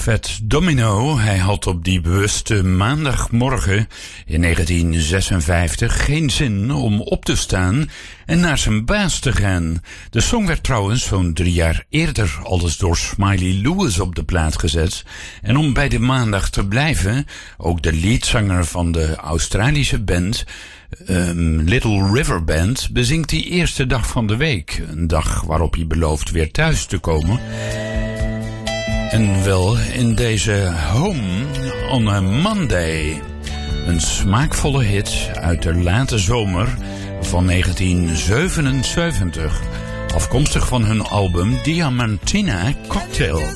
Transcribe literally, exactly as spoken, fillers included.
Fats Domino, hij had op die bewuste maandagmorgen in negentien zesenvijftig geen zin om op te staan en naar zijn baas te gaan. De song werd trouwens zo'n drie jaar eerder al eens door Smiley Lewis op de plaat gezet. En om bij de maandag te blijven, ook de leadzanger van de Australische band Um, Little River Band bezingt die eerste dag van de week. Een dag waarop hij belooft weer thuis te komen. En wel in deze Home on a Monday. Een smaakvolle hit uit de late zomer van negentien zevenenzeventig. Afkomstig van hun album Diamantina Cocktail.